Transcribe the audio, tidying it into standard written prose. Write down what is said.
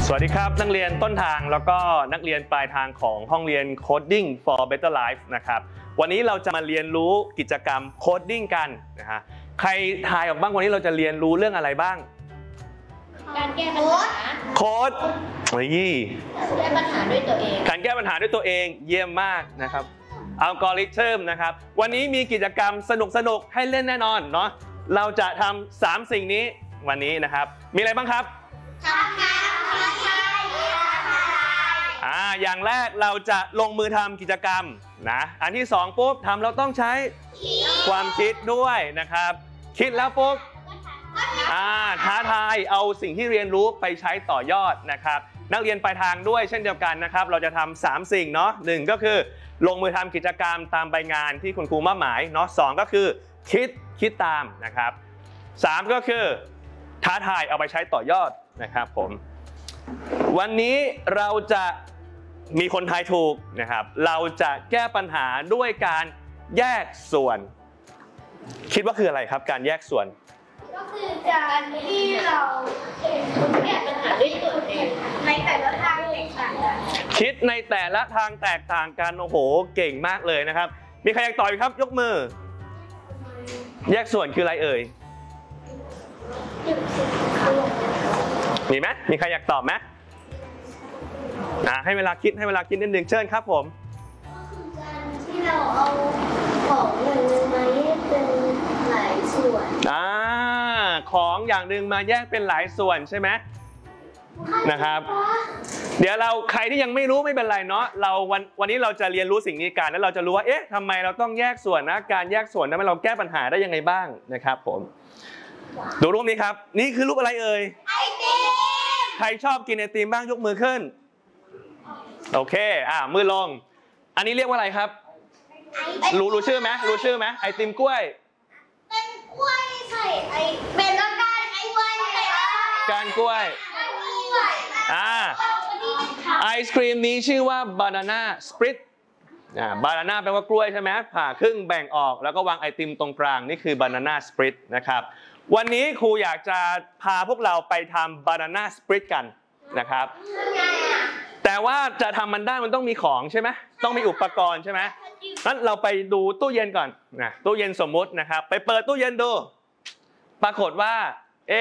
สวัสดีครับนักเรียนต้นทางแล้วก็นักเรียนปลายทางของห้องเรียน Coding for Better Life นะครับวันนี้เราจะมาเรียนรู้กิจกรรมโคดดิ้งกันนะฮะใครทายออกบ้างวันนี้เราจะเรียนรู้เรื่องอะไรบ้างการแก้ปัญหาโค้ดแก้ปัญหาด้วยตัวเองการแก้ปัญหาด้วยตัวเองเยี่ยมมากนะครับอัลกอริทึมนะครับวันนี้มีกิจกรรมสนุกให้เล่นแน่นอนเนาะเราจะทำ3สิ่งนี้วันนี้นะครับมีอะไรบ้างครับอย่างแรกเราจะลงมือทำกิจกรรมนะอันที่2ปุ๊บทำเราต้องใช้ความคิดด้วยนะครับคิดแล้วปุ๊บท้าทายเอาสิ่งที่เรียนรู้ไปใช้ต่อยอดนะครับนักเรียนปลายทางด้วยเช่นเดียวกันนะครับเราจะทำ3สิ่งเนาะ1ก็คือลงมือทำกิจกรรมตามใบงานที่คุณครูมอบหมายเนาะ2ก็คือคิดตามนะครับ3ก็คือท้าทายเอาไปใช้ต่อยอดนะครับผมวันนี้เราจะมีคนทายถูกนะครับเราจะแก้ปัญหาด้วยการแยกส่วนคิดว่าคืออะไรครับการแยกส่วนก็คือการที่เราแก้ปัญหาด้วยตัวเองในแต่ละทางแตกต่างกันคิดในแต่ละทางแตกต่างกันโอ้โหเก่งมากเลยนะครับมีใครอยากตอบครับยกมือแยกส่วนคืออะไรเอ่ยมีไหมมีใครอยากตอบไหมให้เวลาคิดนิดนึงเชิญครับผมการที่เราเอาของอย่างนึงมาแยกเป็นหลายส่วนของอย่างหนึ่งมาแยกเป็นหลายส่วนใช่ไหมนะครับเดี๋ยวใครที่ยังไม่รู้ไม่เป็นไรเนาะวันนี้เราจะเรียนรู้สิ่งนี้กันแล้วเราจะรู้ว่าเอ๊ะทำไมเราต้องแยกส่วนนะการแยกส่วนทำให้เราแก้ปัญหาได้ยังไงบ้างนะครับผมดูรูปนี้ครับนี่คือรูปอะไรเอ่ยไอติมใครชอบกินไอติมบ้างยกมือขึ้นโอเคมือลงอันนี้เรียกว่าอะไรครับรู้ชื่อไหมไอติมกล้วยเป็นกล้วยใส่เป็นแล้วการกล้วยไอศครีมนี้ชื่อว่า Banana Split Banana แปลว่ากล้วยใช่ไหมผ่าครึ่งแบ่งออกแล้วก็วางไอติมตรงกลางนี่คือ Banana Split นะครับวันนี้ครูอยากจะพาพวกเราไปทำ Banana Split กันนะครับแต่ว่าจะทำมันได้มันต้องมีของใช่ไหมต้องมีอุปกรณ์ใช่ไหมงั้นเราไปดูตู้เย็นก่อนนะตู้เย็นสมมุตินะครับไปเปิดตู้เย็นดูปรากฏว่า